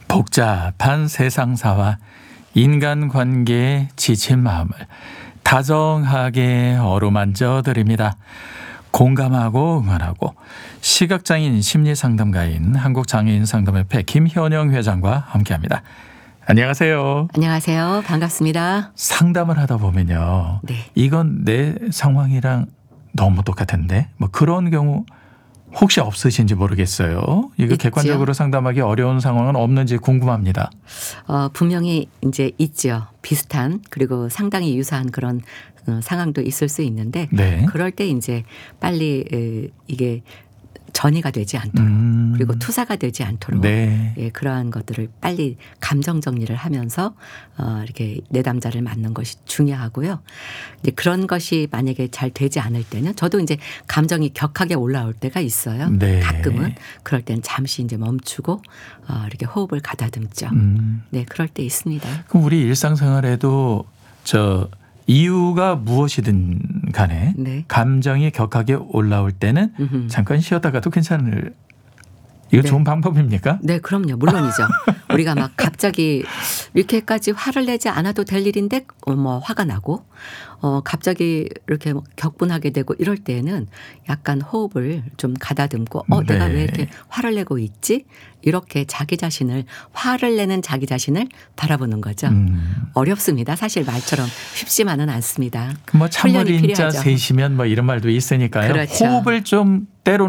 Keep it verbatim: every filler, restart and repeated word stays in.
복잡한 세상사와 인간관계에 지친 마음을 다정하게 어루만져 드립니다. 공감하고 응원하고 시각장애인 심리상담가인 한국장애인상담협회 김현영 회장과 함께합니다. 안녕하세요. 안녕하세요. 반갑습니다. 상담을 하다 보면요. 네. 이건 내 상황이랑 너무 똑같은데 뭐 그런 경우 혹시 없으신지 모르겠어요. 이거 있죠. 객관적으로 상담하기 어려운 상황은 없는지 궁금합니다. 어, 분명히 이제 있죠. 비슷한 그리고 상당히 유사한 그런 어, 상황도 있을 수 있는데 네. 그럴 때 이제 빨리 에, 이게 전이가 되지 않도록 음. 그리고 투사가 되지 않도록 네. 예, 그러한 것들을 빨리 감정 정리를 하면서 어, 이렇게 내담자를 맞는 것이 중요하고요. 이제 그런 것이 만약에 잘 되지 않을 때는 저도 이제 감정이 격하게 올라올 때가 있어요. 네. 가끔은 그럴 땐 잠시 이제 멈추고 어, 이렇게 호흡을 가다듬죠. 음. 네, 그럴 때 있습니다. 그럼 우리 일상생활에도 저 이유가 무엇이든 간에 네. 감정이 격하게 올라올 때는 음흠. 잠깐 쉬었다가도 괜찮을 이거 네. 좋은 방법입니까? 네, 그럼요. 물론이죠. 우리가 막 갑자기 이렇게까지 화를 내지 않아도 될 일인데 어, 뭐 화가 나고 어, 갑자기 이렇게 뭐 격분하게 되고 이럴 때는 약간 호흡을 좀 가다듬고 어, 네. 내가 왜 이렇게 화를 내고 있지? 이렇게 자기 자신을 화를 내는 자기 자신을 바라보는 거죠. 음. 어렵습니다. 사실 말처럼 쉽지만은 않습니다. 뭐 참을 훈련이 인자 필요하죠. 셋이면 뭐 이런 말도 있으니까요. 그렇죠. 호흡을 좀 때로는